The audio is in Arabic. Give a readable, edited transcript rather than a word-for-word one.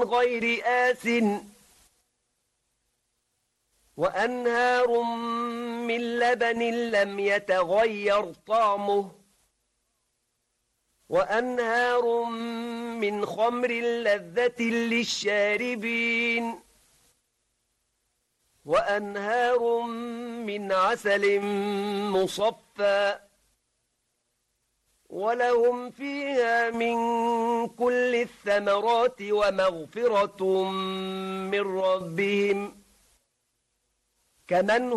غير آسٍ وأنهار من لبن لم يتغير طعمه وأنهار من خمر لذة للشاربين وأنهار من عسل مصفى ولهم فيها من كل الثمرات ومغفرة من ربهم كمن